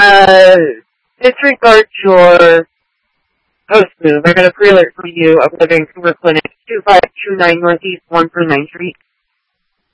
Uh, disregard your post move. I got a pre-alert for you of the Vancouver Clinic, 2529 Northeast 149 Street.